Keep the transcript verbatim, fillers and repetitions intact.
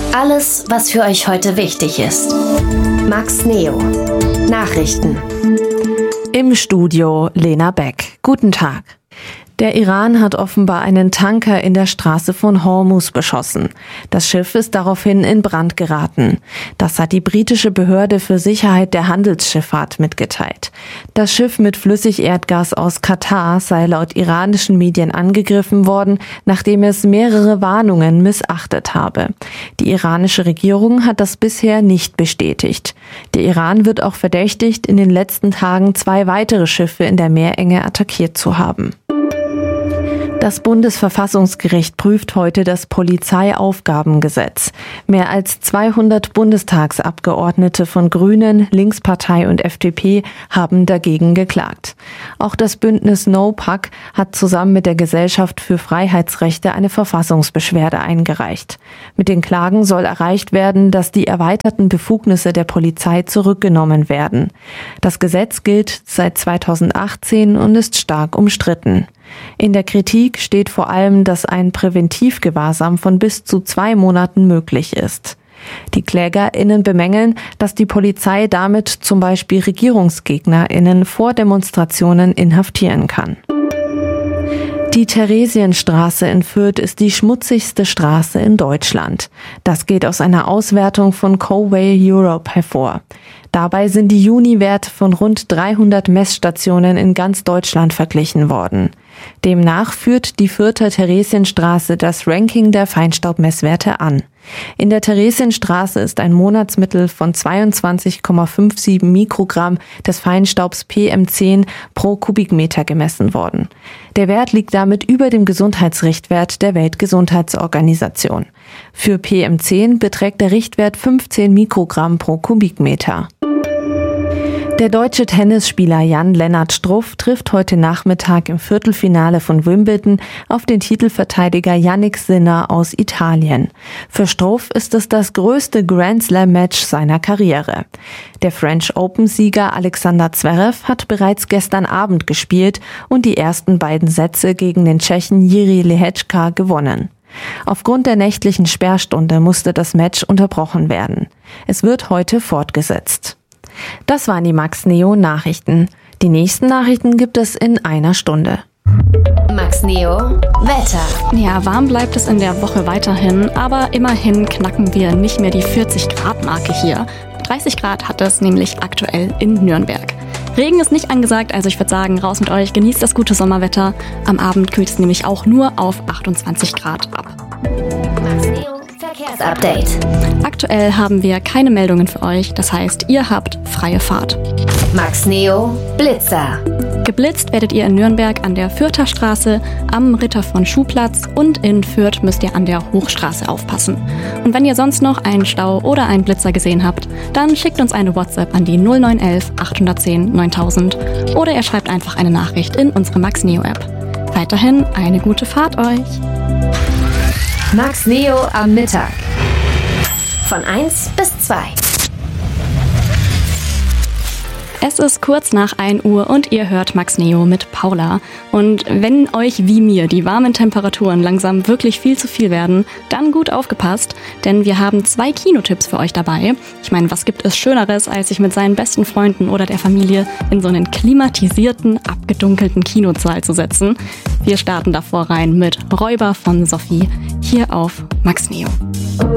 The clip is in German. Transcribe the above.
Alles, was für euch heute wichtig ist. Max Neo. Nachrichten. Im Studio Lena Beck. Guten Tag. Der Iran hat offenbar einen Tanker in der Straße von Hormuz beschossen. Das Schiff ist daraufhin in Brand geraten. Das hat die britische Behörde für Sicherheit der Handelsschifffahrt mitgeteilt. Das Schiff mit Flüssigerdgas aus Katar sei laut iranischen Medien angegriffen worden, nachdem es mehrere Warnungen missachtet habe. Die iranische Regierung hat das bisher nicht bestätigt. Der Iran wird auch verdächtigt, in den letzten Tagen zwei weitere Schiffe in der Meerenge attackiert zu haben. Das Bundesverfassungsgericht prüft heute das Polizeiaufgabengesetz. Mehr als zweihundert Bundestagsabgeordnete von Grünen, Linkspartei und F D P haben dagegen geklagt. Auch das Bündnis No Pack hat zusammen mit der Gesellschaft für Freiheitsrechte eine Verfassungsbeschwerde eingereicht. Mit den Klagen soll erreicht werden, dass die erweiterten Befugnisse der Polizei zurückgenommen werden. Das Gesetz gilt seit zweitausendachtzehn und ist stark umstritten. In der Kritik steht vor allem, dass ein Präventivgewahrsam von bis zu zwei Monaten möglich ist. Die KlägerInnen bemängeln, dass die Polizei damit zum Beispiel RegierungsgegnerInnen vor Demonstrationen inhaftieren kann. Die Theresienstraße in Fürth ist die schmutzigste Straße in Deutschland. Das geht aus einer Auswertung von Coway Europe hervor. Dabei sind die Juni-Werte von rund dreihundert Messstationen in ganz Deutschland verglichen worden. Demnach führt die Fürther Theresienstraße das Ranking der Feinstaubmesswerte an. In der Theresienstraße ist ein Monatsmittel von zweiundzwanzig Komma siebenundfünfzig Mikrogramm des Feinstaubs P M zehn pro Kubikmeter gemessen worden. Der Wert liegt damit über dem Gesundheitsrichtwert der Weltgesundheitsorganisation. Für P M zehn beträgt der Richtwert fünfzehn Mikrogramm pro Kubikmeter. Der deutsche Tennisspieler Jan-Lennart Struff trifft heute Nachmittag im Viertelfinale von Wimbledon auf den Titelverteidiger Jannik Sinner aus Italien. Für Struff ist es das größte Grand-Slam-Match seiner Karriere. Der French Open-Sieger Alexander Zverev hat bereits gestern Abend gespielt und die ersten beiden Sätze gegen den Tschechen Jiří Lehečka gewonnen. Aufgrund der nächtlichen Sperrstunde musste das Match unterbrochen werden. Es wird heute fortgesetzt. Das waren die Max Neo Nachrichten. Die nächsten Nachrichten gibt es in einer Stunde. Max Neo Wetter. Ja, warm bleibt es in der Woche weiterhin, aber immerhin knacken wir nicht mehr die vierzig Grad Marke hier. dreißig Grad hat es nämlich aktuell in Nürnberg. Regen ist nicht angesagt, also ich würde sagen, raus mit euch, genießt das gute Sommerwetter. Am Abend kühlt es nämlich auch nur auf achtundzwanzig Grad ab. Max Neo Verkehrsupdate. Aktuell haben wir keine Meldungen für euch, das heißt, ihr habt freie Fahrt. Max Neo Blitzer. Geblitzt werdet ihr in Nürnberg an der Fürther Straße, am Ritter-von-Schuh-Platz und in Fürth müsst ihr an der Hochstraße aufpassen. Und wenn ihr sonst noch einen Stau oder einen Blitzer gesehen habt, dann schickt uns eine WhatsApp an die null neun elf achthundertzehn neuntausend oder ihr schreibt einfach eine Nachricht in unsere Max Neo App. Weiterhin eine gute Fahrt euch! Max Neo am Mittag. Von eins bis zwei. Es ist kurz nach ein Uhr und ihr hört Max Neo mit Paula. Und wenn euch wie mir die warmen Temperaturen langsam wirklich viel zu viel werden, dann gut aufgepasst, denn wir haben zwei Kinotipps für euch dabei. Ich meine, was gibt es Schöneres, als sich mit seinen besten Freunden oder der Familie in so einen klimatisierten, abgedunkelten Kinosaal zu setzen? Wir starten davor rein mit Räuber von Sophie, hier auf Max Neo.